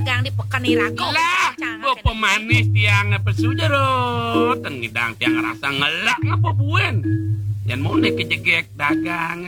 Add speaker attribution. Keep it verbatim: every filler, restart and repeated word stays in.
Speaker 1: dagang di Pekanirago.
Speaker 2: Lah, bo pemanis tiang pesu jero. Tengidang tiang rasa ngelak ngapa buen. Yan mo ne kejegek dagang.